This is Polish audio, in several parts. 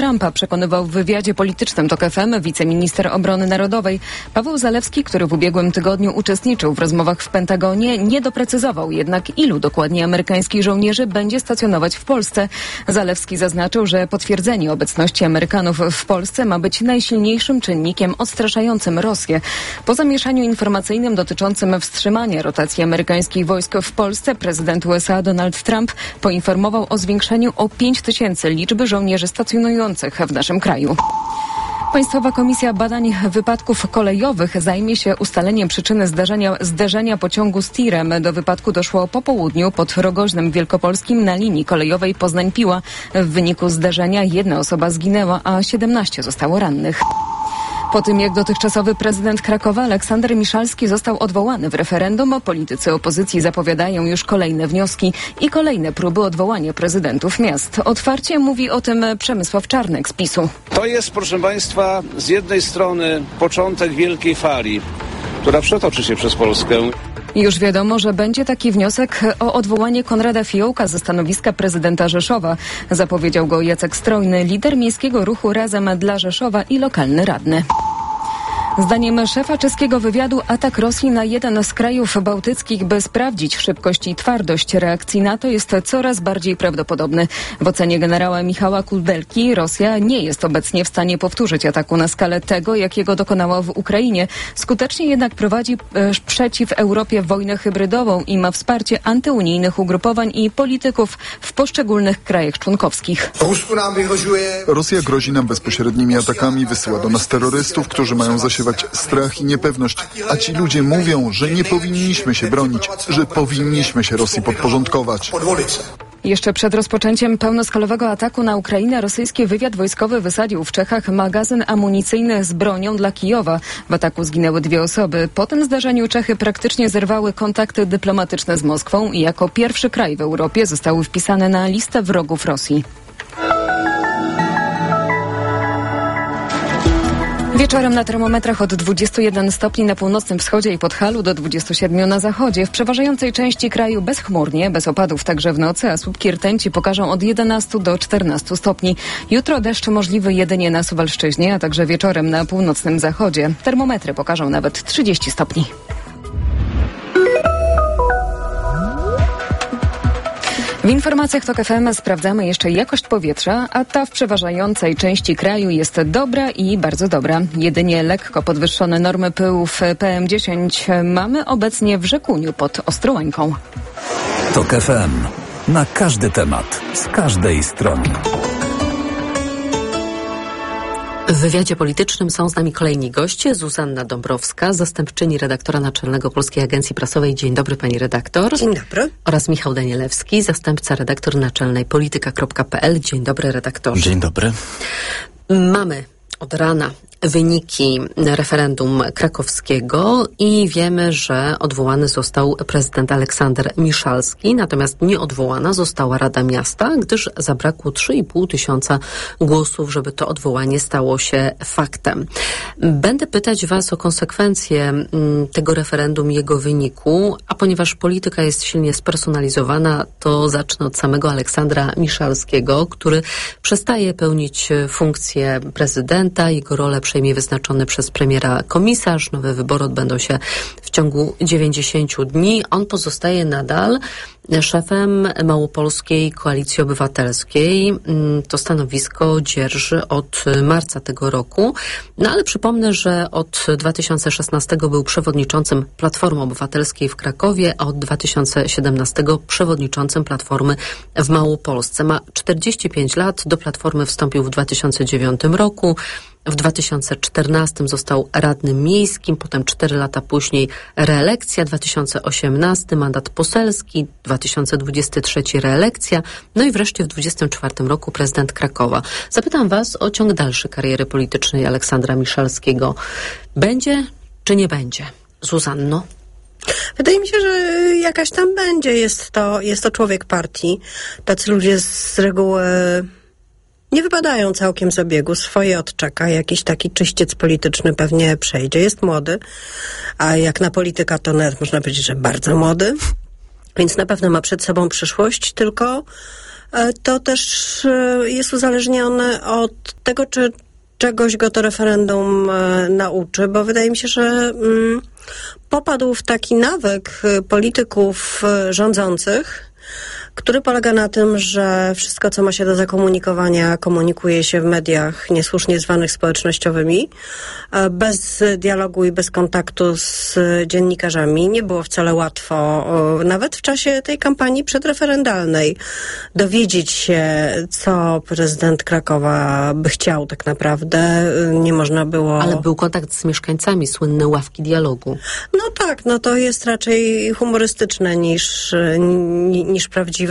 Trumpa przekonywał w wywiadzie politycznym TOK FM wiceminister obrony narodowej. Paweł Zalewski, który w ubiegłym tygodniu uczestniczył w rozmowach w Pentagonie, nie doprecyzował jednak, ilu dokładnie amerykańskich żołnierzy będzie stacjonować w Polsce. Zalewski zaznaczył, że potwierdzenie obecności Amerykanów w Polsce ma być najsilniejszym czynnikiem odstraszającym Rosję. Po zamieszaniu informacyjnym dotyczącym wstrzymania rotacji amerykańskich wojsk w Polsce prezydent USA Donald Trump poinformował o zwiększeniu o 5 000 liczby żołnierzy stacjonujących w naszym kraju. Państwowa Komisja Badań Wypadków Kolejowych zajmie się ustaleniem przyczyny zderzenia pociągu z tirem. Do wypadku doszło po południu pod Rogoźnem Wielkopolskim na linii kolejowej Poznań-Piła. W wyniku zderzenia 1 osoba zginęła, a 17 zostało rannych. Po tym, jak dotychczasowy prezydent Krakowa Aleksander Miszalski został odwołany w referendum, politycy opozycji zapowiadają już kolejne wnioski i kolejne próby odwołania prezydentów miast. Otwarcie mówi o tym Przemysław Czarnek z PiS-u. To jest, proszę Państwa, z jednej strony początek wielkiej fali, która przetoczy się przez Polskę. Już wiadomo, że będzie taki wniosek o odwołanie Konrada Fiołka ze stanowiska prezydenta Rzeszowa. Zapowiedział go Jacek Strojny, lider miejskiego ruchu Razem dla Rzeszowa i lokalny radny. Zdaniem szefa czeskiego wywiadu atak Rosji na jeden z krajów bałtyckich, by sprawdzić szybkość i twardość reakcji NATO, jest coraz bardziej prawdopodobny. W ocenie generała Michała Kuldelki Rosja nie jest obecnie w stanie powtórzyć ataku na skalę tego, jakiego dokonała w Ukrainie. Skutecznie jednak prowadzi przeciw Europie wojnę hybrydową i ma wsparcie antyunijnych ugrupowań i polityków w poszczególnych krajach członkowskich. Rosja grozi nam bezpośrednimi atakami, wysyła do nas terrorystów, którzy mają zasiewać strach i niepewność, a ci ludzie mówią, że nie powinniśmy się bronić, że powinniśmy się Rosji podporządkować. Jeszcze przed rozpoczęciem pełnoskalowego ataku na Ukrainę rosyjski wywiad wojskowy wysadził w Czechach magazyn amunicyjny z bronią dla Kijowa. W ataku zginęły 2 osoby. Po tym zdarzeniu Czechy praktycznie zerwały kontakty dyplomatyczne z Moskwą i jako pierwszy kraj w Europie zostały wpisane na listę wrogów Rosji. Wieczorem na termometrach od 21 stopni na północnym wschodzie i Podhalu do 27 na zachodzie. W przeważającej części kraju bezchmurnie, bez opadów także w nocy, a słupki rtęci pokażą od 11 do 14 stopni. Jutro deszcz możliwy jedynie na Suwalszczyźnie, a także wieczorem na północnym zachodzie. Termometry pokażą nawet 30 stopni. W informacjach TOK FM sprawdzamy jeszcze jakość powietrza, a ta w przeważającej części kraju jest dobra i bardzo dobra. Jedynie lekko podwyższone normy pyłów PM10 mamy obecnie w Rzekuniu pod Ostrołęką. TOK FM. Na każdy temat, z każdej strony. W wywiadzie politycznym są z nami kolejni goście. Zuzanna Dąbrowska, zastępczyni redaktora naczelnego Polskiej Agencji Prasowej. Dzień dobry, pani redaktor. Dzień dobry. Oraz Michał Danielewski, zastępca redaktor naczelnej polityka.pl. Dzień dobry, redaktorze. Dzień dobry. Mamy od rana wyniki referendum krakowskiego i wiemy, że odwołany został prezydent Aleksander Miszalski, natomiast nieodwołana została Rada Miasta, gdyż zabrakło 3,5 tysiąca głosów, żeby to odwołanie stało się faktem. Będę pytać was o konsekwencje tego referendum i jego wyniku, a ponieważ polityka jest silnie spersonalizowana, to zacznę od samego Aleksandra Miszalskiego, który przestaje pełnić funkcję prezydenta. Jego rolę przejmie wyznaczony przez premiera komisarz. Nowe wybory odbędą się w ciągu 90 dni. On pozostaje nadal szefem Małopolskiej Koalicji Obywatelskiej. To stanowisko dzierży od marca tego roku. No ale przypomnę, że od 2016 był przewodniczącym Platformy Obywatelskiej w Krakowie, a od 2017 przewodniczącym Platformy w Małopolsce. Ma 45 lat, do Platformy wstąpił w 2009 roku. W 2014 został radnym miejskim, potem 4 lata później reelekcja, 2018 mandat poselski, 2023 reelekcja, no i wreszcie w 2024 roku prezydent Krakowa. Zapytam was o ciąg dalszy kariery politycznej Aleksandra Miszalskiego. Będzie czy nie będzie? Zuzanno? Wydaje mi się, że jakaś tam będzie. Jest to człowiek partii. Tacy ludzie z reguły nie wypadają całkiem z obiegu, swoje odczeka, jakiś taki czyściec polityczny pewnie przejdzie. Jest młody, a jak na polityka to nawet można powiedzieć, że bardzo młody, więc na pewno ma przed sobą przyszłość, tylko to też jest uzależnione od tego, czy czegoś go to referendum nauczy, bo wydaje mi się, że popadł w taki nawyk polityków rządzących, który polega na tym, że wszystko, co ma się do zakomunikowania, komunikuje się w mediach niesłusznie zwanych społecznościowymi, bez dialogu i bez kontaktu z dziennikarzami. Nie było wcale łatwo, nawet w czasie tej kampanii przedreferendalnej, dowiedzieć się, co prezydent Krakowa by chciał tak naprawdę. Nie można było... Ale był kontakt z mieszkańcami, słynne ławki dialogu. No tak, no to jest raczej humorystyczne niż prawdziwe.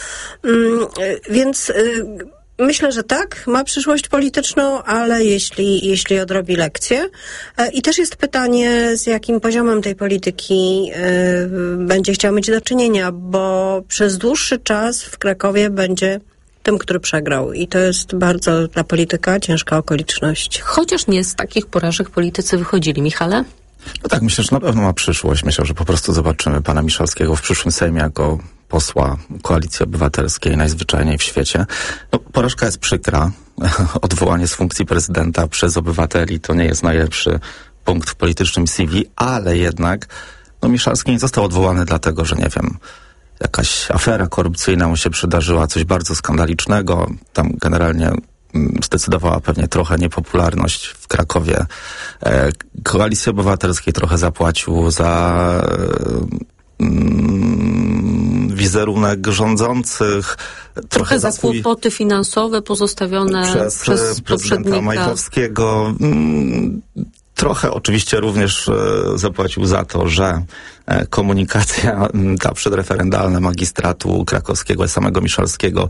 Więc myślę, że tak, ma przyszłość polityczną, ale jeśli odrobi lekcję. I też jest pytanie, z jakim poziomem tej polityki będzie chciał mieć do czynienia, bo przez dłuższy czas w Krakowie będzie tym, który przegrał. I to jest bardzo dla polityka ciężka okoliczność. Chociaż nie z takich porażek politycy wychodzili. Michale? No tak, myślę, że na pewno ma przyszłość. Myślę, że po prostu zobaczymy pana Miszalskiego w przyszłym Sejmie jako posła Koalicji Obywatelskiej najzwyczajniej w świecie. No, porażka jest przykra. Odwołanie z funkcji prezydenta przez obywateli to nie jest najlepszy punkt w politycznym CV, ale jednak Miszalski nie został odwołany dlatego, że nie wiem, jakaś afera korupcyjna mu się przydarzyła, coś bardzo skandalicznego. Tam generalnie zdecydowała pewnie trochę niepopularność w Krakowie. Koalicji Obywatelskiej trochę zapłacił za wizerunek rządzących. Trochę za kłopoty finansowe pozostawione przez prezydenta Majchrowskiego. Trochę oczywiście również zapłacił za to, że komunikacja ta przedreferendalna magistratu krakowskiego i samego Miszalskiego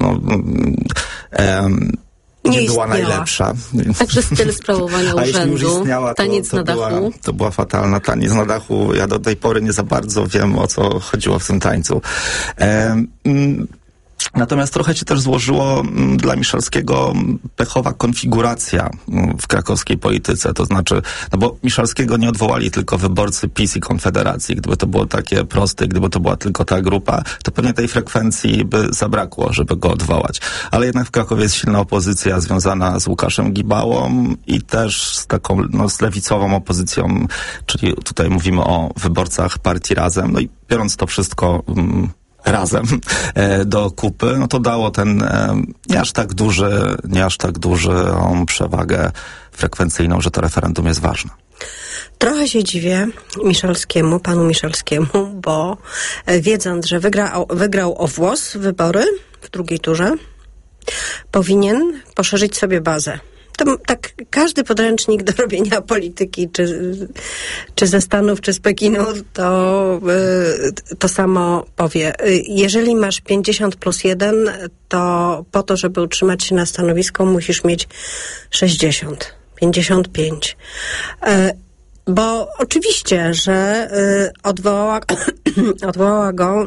nie była najlepsza. Także styl sprawowania urzędu. A jeśli już istniała, taniec na dachu. To była fatalna taniec na dachu. Ja do tej pory nie za bardzo wiem, o co chodziło w tym tańcu. Natomiast trochę się też złożyło dla Miszalskiego pechowa konfiguracja w krakowskiej polityce. To znaczy, bo Miszalskiego nie odwołali tylko wyborcy PiS i Konfederacji. Gdyby to było takie proste, gdyby to była tylko ta grupa, to pewnie tej frekwencji by zabrakło, żeby go odwołać. Ale jednak w Krakowie jest silna opozycja związana z Łukaszem Gibałą i też z taką z lewicową opozycją, czyli tutaj mówimy o wyborcach partii Razem. No i biorąc to wszystko razem do kupy, no to dało ten nie aż tak dużą przewagę frekwencyjną, że to referendum jest ważne. Trochę się dziwię panu Miszalskiemu, bo wiedząc, że wygrał o włos wybory w drugiej turze, powinien poszerzyć sobie bazę. To tak każdy podręcznik do robienia polityki, czy ze Stanów, czy z Pekinu, to samo powie. Jeżeli masz 50+1, to po to, żeby utrzymać się na stanowisku, musisz mieć 60, 55. Bo oczywiście, że odwołała go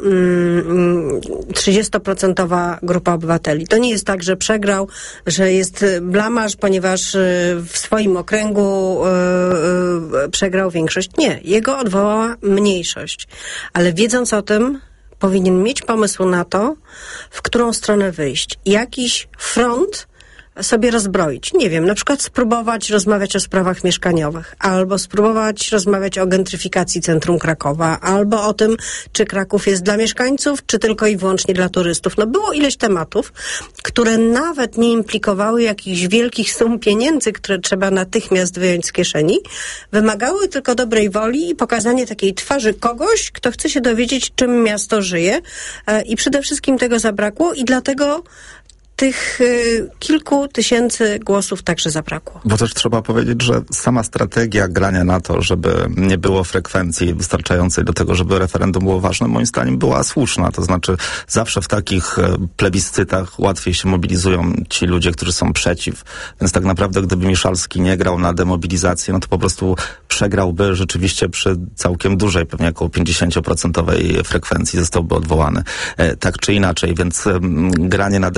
30% grupa obywateli. To nie jest tak, że przegrał, że jest blamaż, ponieważ w swoim okręgu przegrał większość. Nie, jego odwołała mniejszość. Ale wiedząc o tym, powinien mieć pomysł na to, w którą stronę wyjść. Jakiś front sobie rozbroić. Nie wiem, na przykład spróbować rozmawiać o sprawach mieszkaniowych, albo spróbować rozmawiać o gentryfikacji centrum Krakowa, albo o tym, czy Kraków jest dla mieszkańców, czy tylko i wyłącznie dla turystów. No było ileś tematów, które nawet nie implikowały jakichś wielkich sum pieniędzy, które trzeba natychmiast wyjąć z kieszeni. Wymagały tylko dobrej woli i pokazanie takiej twarzy kogoś, kto chce się dowiedzieć, czym miasto żyje. I przede wszystkim tego zabrakło i dlatego tych kilku tysięcy głosów także zabrakło. Bo też trzeba powiedzieć, że sama strategia grania na to, żeby nie było frekwencji wystarczającej do tego, żeby referendum było ważne, moim zdaniem była słuszna. To znaczy zawsze w takich plebiscytach łatwiej się mobilizują ci ludzie, którzy są przeciw. Więc tak naprawdę gdyby Miszalski nie grał na demobilizację, no to po prostu przegrałby rzeczywiście przy całkiem dużej, pewnie około 50% frekwencji, zostałby odwołany. Tak czy inaczej, więc granie na demobilizację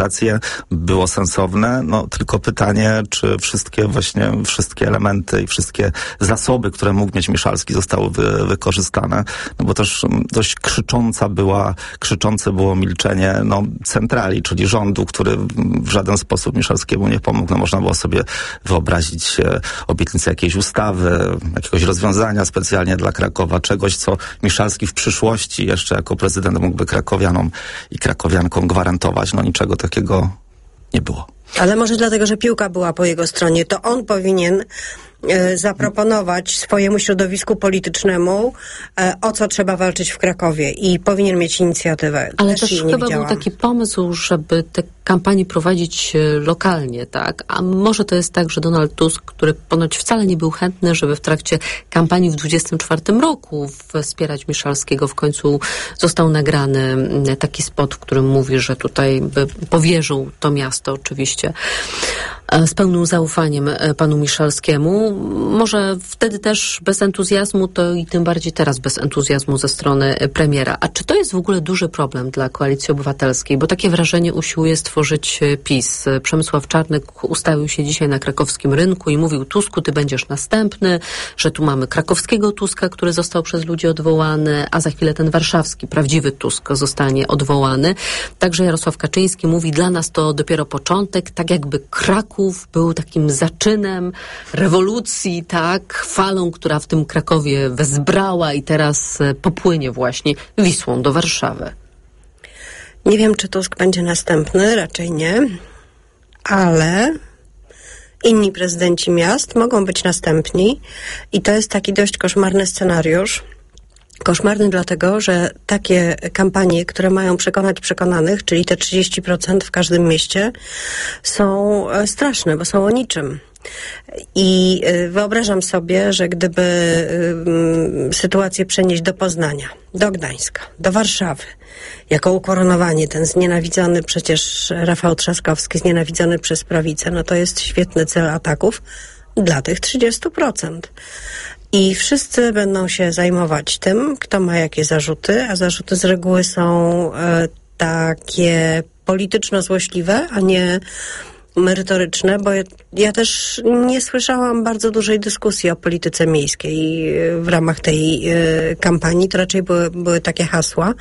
nowelizację, było sensowne. No tylko pytanie, czy wszystkie elementy i wszystkie zasoby, które mógł mieć Miszalski, zostały wykorzystane. No bo też dość krzyczące było milczenie centrali, czyli rządu, który w żaden sposób Miszalskiemu nie pomógł. No można było sobie wyobrazić obietnicę jakiejś ustawy, jakiegoś rozwiązania specjalnie dla Krakowa, czegoś, co Miszalski w przyszłości jeszcze jako prezydent mógłby krakowianom i krakowiankom gwarantować. No niczego takiego nie było. Ale może dlatego, że piłka była po jego stronie, to on powinien zaproponować swojemu środowisku politycznemu, o co trzeba walczyć w Krakowie i powinien mieć inicjatywę. Ale też chyba był taki pomysł, żeby te kampanii prowadzić lokalnie, tak? A może to jest tak, że Donald Tusk, który ponoć wcale nie był chętny, żeby w trakcie kampanii w 2024 roku wspierać Miszalskiego, w końcu został nagrany taki spot, w którym mówi, że tutaj by powierzył to miasto oczywiście z pełnym zaufaniem panu Miszalskiemu. Może wtedy też bez entuzjazmu, to i tym bardziej teraz bez entuzjazmu ze strony premiera. A czy to jest w ogóle duży problem dla Koalicji Obywatelskiej? Bo takie wrażenie usiłuje stworzyć PiS. Przemysław Czarnek ustawił się dzisiaj na krakowskim rynku i mówił: Tusku, ty będziesz następny, że tu mamy krakowskiego Tuska, który został przez ludzi odwołany, a za chwilę ten warszawski, prawdziwy Tusk zostanie odwołany. Także Jarosław Kaczyński mówi: dla nas to dopiero początek, tak jakby Kraków był takim zaczynem rewolucji, tak, falą, która w tym Krakowie wezbrała i teraz popłynie właśnie Wisłą do Warszawy. Nie wiem, czy Tusk będzie następny, raczej nie, ale inni prezydenci miast mogą być następni i to jest taki dość koszmarny scenariusz. Koszmarny dlatego, że takie kampanie, które mają przekonać przekonanych, czyli te 30% w każdym mieście, są straszne, bo są o niczym. I wyobrażam sobie, że gdyby sytuację przenieść do Poznania, do Gdańska, do Warszawy, jako ukoronowanie, ten znienawidzony przecież Rafał Trzaskowski, znienawidzony przez prawicę, no to jest świetny cel ataków dla tych 30%. I wszyscy będą się zajmować tym, kto ma jakie zarzuty, a zarzuty z reguły są takie polityczno-złośliwe, a nie merytoryczne, bo ja też nie słyszałam bardzo dużej dyskusji o polityce miejskiej w ramach tej kampanii. To raczej były takie hasła.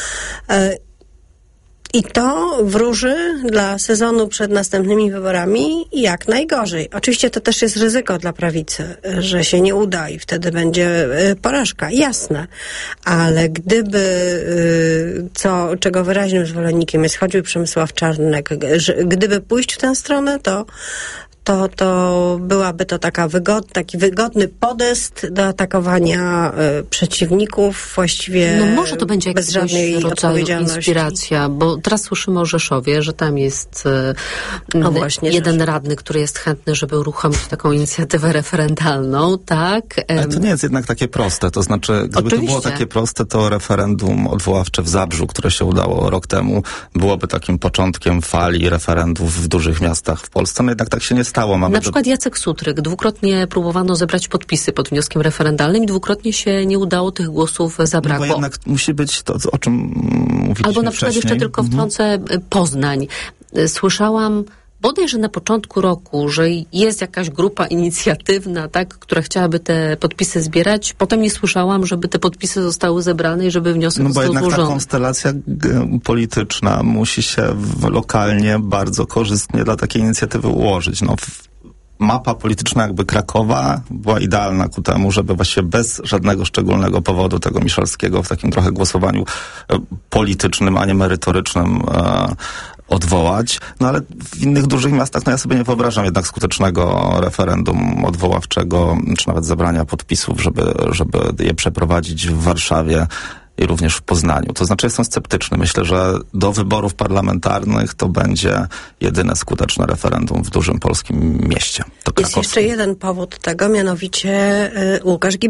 I to wróży dla sezonu przed następnymi wyborami jak najgorzej. Oczywiście to też jest ryzyko dla prawicy, że się nie uda i wtedy będzie porażka. Jasne. Ale gdyby, czego wyraźnym zwolennikiem jest choćby Przemysław Czarnek, gdyby pójść w tę stronę, to byłaby to taki wygodny podest do atakowania przeciwników właściwie no może to będzie bez żadnej odpowiedzialności. Inspiracja, bo teraz słyszymy o Rzeszowie, że tam jest jeden radny, który jest chętny, żeby uruchomić taką inicjatywę referendalną, tak? Ale to nie jest jednak takie proste, to znaczy, gdyby oczywiście to było takie proste, to referendum odwoławcze w Zabrzu, które się udało rok temu, byłoby takim początkiem fali referendów w dużych miastach w Polsce. No jednak tak się nie stało. Na przykład Jacek Sutryk. Dwukrotnie próbowano zebrać podpisy pod wnioskiem referendalnym i dwukrotnie się nie udało, tych głosów zabrakło. No bo jednak musi być to, o czym mówiliśmy albo na przykład wcześniej. Jeszcze tylko wtrącę Poznań. Słyszałam bodajże na początku roku, że jest jakaś grupa inicjatywna, tak, która chciałaby te podpisy zbierać. Potem nie słyszałam, żeby te podpisy zostały zebrane i żeby wniosek został złożony. No bo jednak ta konstelacja polityczna musi się lokalnie bardzo korzystnie dla takiej inicjatywy ułożyć. No, mapa polityczna jakby Krakowa była idealna ku temu, żeby właściwie bez żadnego szczególnego powodu tego Miszalskiego w takim trochę głosowaniu politycznym, a nie merytorycznym odwołać. No ale w innych dużych miastach, no ja sobie nie wyobrażam jednak skutecznego referendum odwoławczego, czy nawet zebrania podpisów, żeby je przeprowadzić w Warszawie i również w Poznaniu. To znaczy jestem sceptyczny. Myślę, że do wyborów parlamentarnych to będzie jedyne skuteczne referendum w dużym polskim mieście. Jest jeszcze jeden powód tego, mianowicie Łukasz Gibała.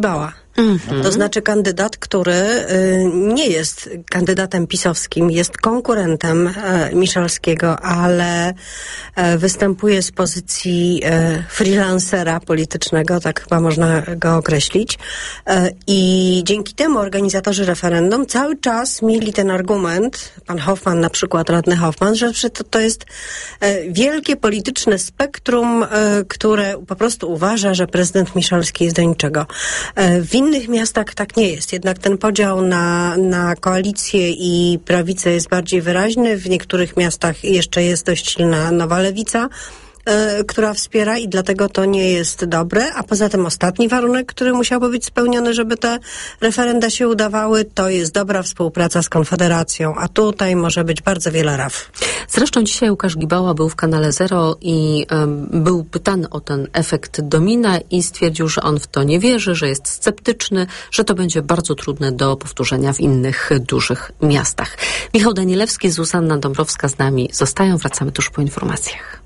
To znaczy kandydat, który nie jest kandydatem pisowskim, jest konkurentem Miszalskiego, ale występuje z pozycji freelancera politycznego, tak chyba można go określić. I dzięki temu organizatorzy referendum cały czas mieli ten argument, pan Hoffman na przykład, radny Hoffman, że to jest wielkie polityczne spektrum, które po prostu uważa, że prezydent Miszalski jest do niczego. W innych miastach tak nie jest. Jednak ten podział na koalicję i prawicę jest bardziej wyraźny. W niektórych miastach jeszcze jest dość silna nowa lewica, która wspiera i dlatego to nie jest dobre. A poza tym ostatni warunek, który musiałby być spełniony, żeby te referenda się udawały, to jest dobra współpraca z Konfederacją. A tutaj może być bardzo wiele raf. Zresztą dzisiaj Łukasz Gibała był w Kanale Zero i był pytany o ten efekt domina i stwierdził, że on w to nie wierzy, że jest sceptyczny, że to będzie bardzo trudne do powtórzenia w innych dużych miastach. Michał Danielewski, Zuzanna Dąbrowska z nami zostają. Wracamy tuż po informacjach.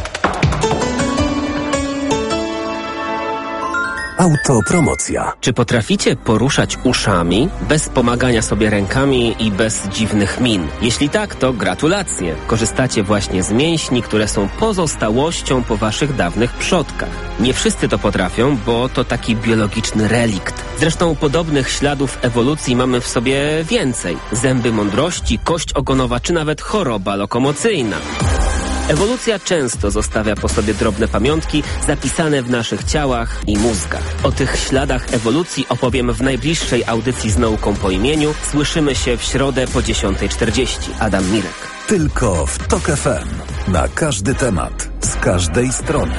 Autopromocja. Czy potraficie poruszać uszami bez pomagania sobie rękami i bez dziwnych min? Jeśli tak, to gratulacje. Korzystacie właśnie z mięśni, które są pozostałością po waszych dawnych przodkach. Nie wszyscy to potrafią, bo to taki biologiczny relikt. Zresztą podobnych śladów ewolucji mamy w sobie więcej. Zęby mądrości, kość ogonowa czy nawet choroba lokomocyjna. Ewolucja często zostawia po sobie drobne pamiątki zapisane w naszych ciałach i mózgach. O tych śladach ewolucji opowiem w najbliższej audycji z nauką po imieniu. Słyszymy się w środę po 10:40. Adam Mirek. Tylko w TOK FM. Na każdy temat. Z każdej strony.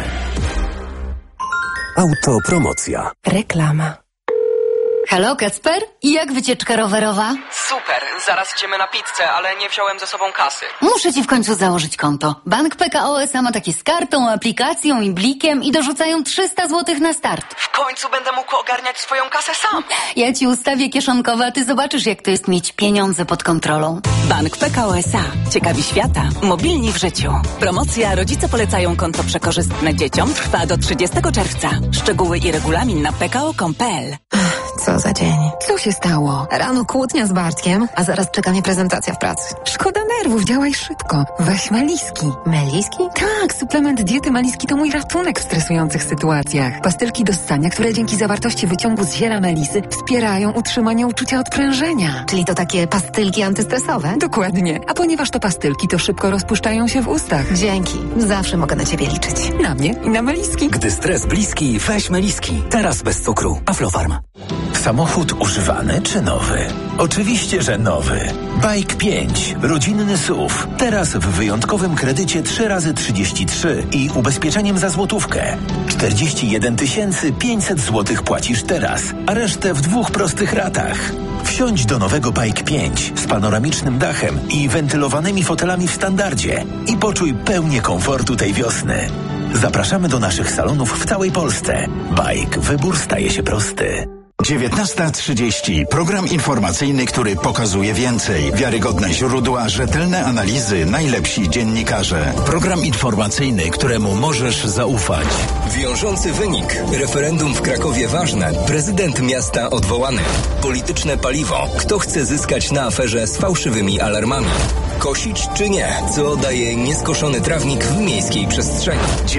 Autopromocja. Reklama. Halo, Kacper? Jak wycieczka rowerowa? Super, zaraz idziemy na pizzę, ale nie wziąłem ze sobą kasy. Muszę ci w końcu założyć konto. Bank PKO SA ma takie z kartą, aplikacją i blikiem i dorzucają 300 zł na start. W końcu będę mógł ogarniać swoją kasę sam. Ja ci ustawię kieszonkowe, a ty zobaczysz, jak to jest mieć pieniądze pod kontrolą. Bank PKO SA. Ciekawi świata. Mobilni w życiu. Promocja Rodzice polecają konto przekorzystne dzieciom trwa do 30 czerwca. Szczegóły i regulamin na pko.com.pl. Co za dzień. Co się stało? Rano kłótnia z Bartkiem, a zaraz czeka mnie prezentacja w pracy. Szkoda nerwów, działaj szybko. Weź Meliski. Meliski? Tak, suplement diety Meliski to mój ratunek w stresujących sytuacjach. Pastylki do ssania, które dzięki zawartości wyciągu z ziela melisy wspierają utrzymanie uczucia odprężenia. Czyli to takie pastylki antystresowe? Dokładnie. A ponieważ to pastylki, to szybko rozpuszczają się w ustach. Dzięki. Zawsze mogę na ciebie liczyć. Na mnie i na Meliski. Gdy stres bliski, weź Meliski. Teraz bez cukru. Aflofarm. Samochód używany czy nowy? Oczywiście, że nowy. Bike 5. Rodzinny SUV. Teraz w wyjątkowym kredycie 3x33 i ubezpieczeniem za złotówkę. 41 500 zł płacisz teraz, a resztę w 2 prostych ratach. Wsiądź do nowego Bike 5 z panoramicznym dachem i wentylowanymi fotelami w standardzie i poczuj pełnię komfortu tej wiosny. Zapraszamy do naszych salonów w całej Polsce. Bike. Wybór staje się prosty. 19:30. Program informacyjny, który pokazuje więcej. Wiarygodne źródła, rzetelne analizy, najlepsi dziennikarze. Program informacyjny, któremu możesz zaufać. Wiążący wynik. Referendum w Krakowie ważne. Prezydent miasta odwołany. Polityczne paliwo. Kto chce zyskać na aferze z fałszywymi alarmami? Kosić czy nie? Co daje nieskoszony trawnik w miejskiej przestrzeni?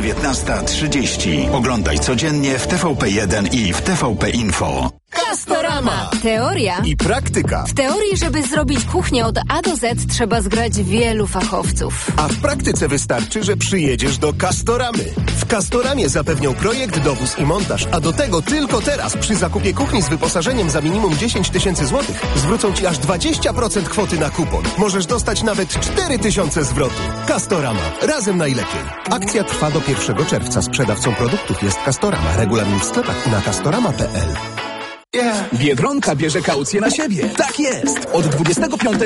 19:30. Oglądaj codziennie w TVP1 i w TVP Info. Castorama. Teoria i praktyka. W teorii, żeby zrobić kuchnię od A do Z, trzeba zgrać wielu fachowców. A w praktyce wystarczy, że przyjedziesz do Castoramy. W Castoramie zapewnią projekt, dowóz i montaż, a do tego tylko teraz przy zakupie kuchni z wyposażeniem za minimum 10 000 złotych zwrócą Ci aż 20% kwoty na kupon. Możesz dostać nawet 4 000 zwrotu. Castorama. Razem najlepiej. Akcja trwa do 1 czerwca. Sprzedawcą produktów jest Castorama. Regulamin w sklepach i na castorama.pl. Biedronka bierze kaucję na siebie. Tak jest. Od 25